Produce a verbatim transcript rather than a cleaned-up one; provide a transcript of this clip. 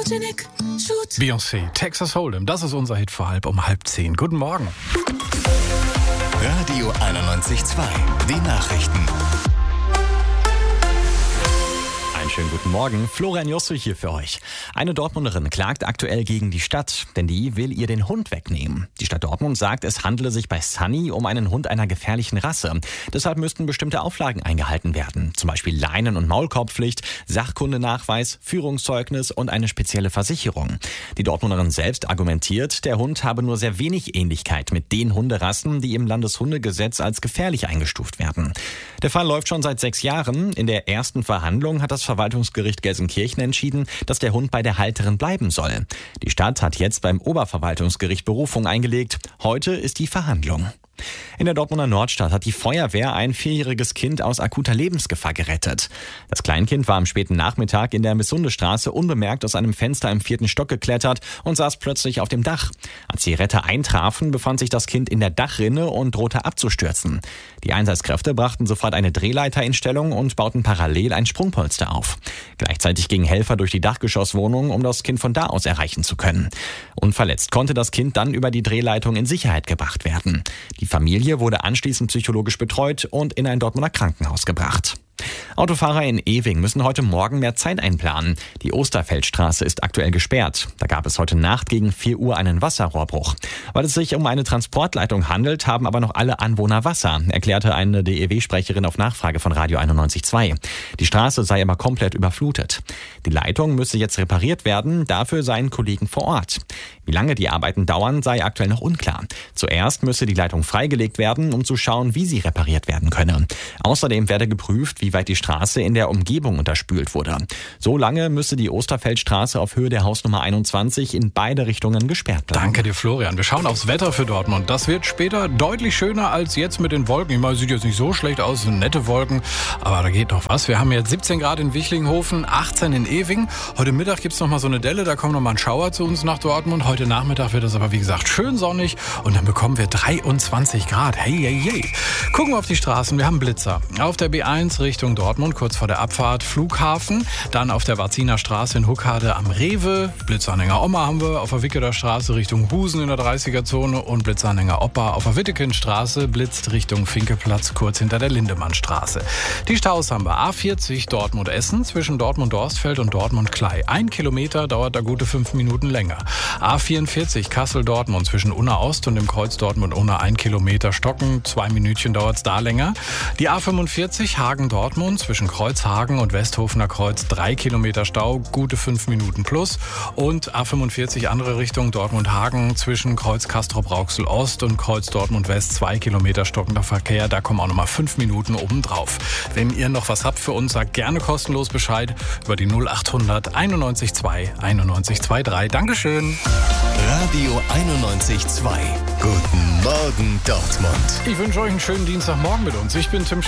Beyoncé, Texas Hold'em, das ist unser Hit vor halb um halb zehn. Guten Morgen. Radio einundneunzig Komma zwei, die Nachrichten. Einen schönen guten Morgen, Florian Josso hier für euch. Eine Dortmunderin klagt aktuell gegen die Stadt, denn die will ihr den Hund wegnehmen. Die Stadt Dortmund sagt, es handele sich bei Sunny um einen Hund einer gefährlichen Rasse. Deshalb müssten bestimmte Auflagen eingehalten werden, zum Beispiel Leinen- und Maulkorbpflicht, Sachkundenachweis, Führungszeugnis und eine spezielle Versicherung. Die Dortmunderin selbst argumentiert, der Hund habe nur sehr wenig Ähnlichkeit mit den Hunderassen, die im Landeshundegesetz als gefährlich eingestuft werden. Der Fall läuft schon seit sechs Jahren. In der ersten Verhandlung hat das Verwaltungsgericht Gelsenkirchen entschieden, dass der Hund bei der Halterin bleiben soll. Die Stadt hat jetzt beim Oberverwaltungsgericht Berufung eingelegt. Heute ist die Verhandlung. In der Dortmunder Nordstadt hat die Feuerwehr ein vierjähriges Kind aus akuter Lebensgefahr gerettet. Das Kleinkind war am späten Nachmittag in der Missundestraße unbemerkt aus einem Fenster im vierten Stock geklettert und saß plötzlich auf dem Dach. Als die Retter eintrafen, befand sich das Kind in der Dachrinne und drohte abzustürzen. Die Einsatzkräfte brachten sofort eine Drehleiter in Stellung und bauten parallel ein Sprungpolster auf. Gleichzeitig gingen Helfer durch die Dachgeschosswohnung, um das Kind von da aus erreichen zu können. Unverletzt konnte das Kind dann über die Drehleitung in Sicherheit gebracht werden. Die Familie wurde anschließend psychologisch betreut und in ein Dortmunder Krankenhaus gebracht. Autofahrer in Ewing müssen heute Morgen mehr Zeit einplanen. Die Osterfeldstraße ist aktuell gesperrt. Da gab es heute Nacht gegen vier Uhr einen Wasserrohrbruch. Weil es sich um eine Transportleitung handelt, haben aber noch alle Anwohner Wasser, erklärte eine D E W-Sprecherin auf Nachfrage von Radio einundneunzig Komma zwei. Die Straße sei aber komplett überflutet. Die Leitung müsse jetzt repariert werden, dafür seien Kollegen vor Ort. Wie lange die Arbeiten dauern, sei aktuell noch unklar. Zuerst müsse die Leitung freigelegt werden, um zu schauen, wie sie repariert werden könne. Außerdem werde geprüft, wie weit die Straße in der Umgebung unterspült wurde. So lange müsse die Osterfeldstraße auf Höhe der Hausnummer einundzwanzig in beide Richtungen gesperrt bleiben. Danke dir, Florian. Wir schauen aufs Wetter für Dortmund. Das wird später deutlich schöner als jetzt mit den Wolken. Ich meine, sieht jetzt nicht so schlecht aus, sind nette Wolken, aber da geht noch was. Wir haben jetzt siebzehn Grad in Wichlinghofen, achtzehn in Ewing. Heute Mittag gibt's noch mal so eine Delle, da kommt noch mal ein Schauer zu uns nach Dortmund. Heute Nachmittag wird es aber, wie gesagt, schön sonnig und dann bekommen wir dreiundzwanzig Grad. Hey, hey, hey. Gucken wir auf die Straßen. Wir haben Blitzer. Auf der B eins Richtung Dortmund, kurz vor der Abfahrt, Flughafen. Dann auf der Warziner Straße in Huckade am Rewe. Blitzanhänger Oma haben wir auf der Wickerer Straße Richtung Husen in der dreißiger-Zone und Blitzanhänger Opa auf der Wittekindstraße blitzt Richtung Finkelplatz, kurz hinter der Lindemannstraße. Die Staus haben wir A vierzig Dortmund-Essen zwischen Dortmund-Dorstfeld und Dortmund-Klei. Ein Kilometer dauert da gute fünf Minuten länger. A vierundvierzig Kassel-Dortmund zwischen Unna-Ost und dem Kreuz Dortmund-Unna ein Kilometer stocken. Zwei Minütchen dauert es da länger. Die A fünfundvierzig Hagen-Dortmund zwischen Kreuzhagen und Westhofener Kreuz drei Kilometer Stau, gute fünf Minuten plus. Und A fünfundvierzig andere Richtung Dortmund-Hagen zwischen Kreuz Castrop-Rauxel-Ost und Kreuz Dortmund-West zwei Kilometer stockender Verkehr. Da kommen auch nochmal fünf Minuten obendrauf. Wenn ihr noch was habt für uns, sagt gerne kostenlos Bescheid über die null achthundert einundneunzig zwei einundneunzig drei. Dankeschön. Radio einundneunzig Komma zwei. Guten Morgen Dortmund. Ich wünsche euch einen schönen Dienstagmorgen mit uns. Ich bin Tim